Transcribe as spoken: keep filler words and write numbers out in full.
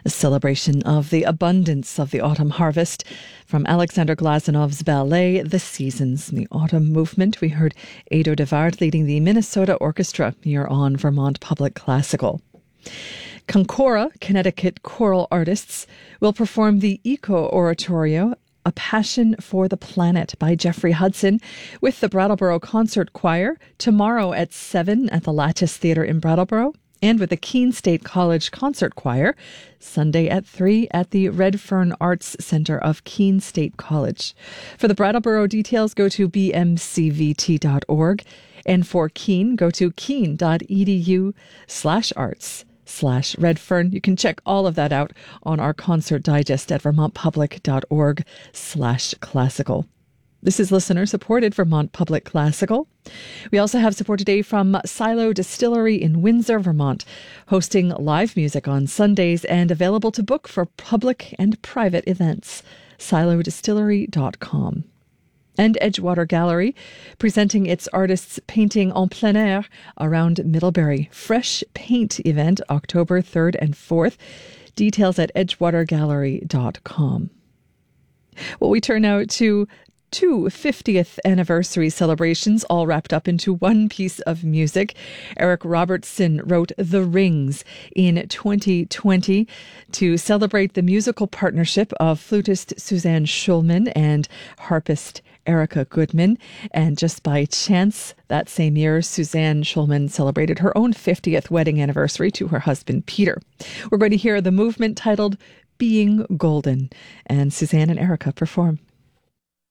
a celebration of the abundance of the autumn harvest. From Alexander Glazanov's ballet, The Seasons, the autumn movement, we heard Ado Devard leading the Minnesota Orchestra here on Vermont Public Classical. Concora, Connecticut choral artists, will perform the Eco Oratorio, A Passion for the Planet by Jeffrey Hudson with the Brattleboro Concert Choir tomorrow at seven at the Lattice Theatre in Brattleboro, and with the Keene State College Concert Choir Sunday at three at the Redfern Arts Center of Keene State College. For the Brattleboro details, go to b m c v t dot org, and for Keene, go to keene.edu slash arts slash Redfern. You can check all of that out on our concert digest at vermontpublic.org slash classical. This is listener-supported Vermont Public Classical. We also have support today from Silo Distillery in Windsor, Vermont, hosting live music on Sundays and available to book for public and private events. silo distillery dot com. And Edgewater Gallery, presenting its artists painting en plein air around Middlebury. Fresh Paint event, October third and fourth. Details at edgewater gallery dot com. Well, we turn now to two fiftieth anniversary celebrations, all wrapped up into one piece of music. Eric Robertson wrote The Rings in twenty twenty to celebrate the musical partnership of flutist Suzanne Schulman and harpist Erica Goodman. And just by chance, that same year, Suzanne Schulman celebrated her own fiftieth wedding anniversary to her husband, Peter. We're going to hear the movement titled Being Golden, and Suzanne and Erica perform.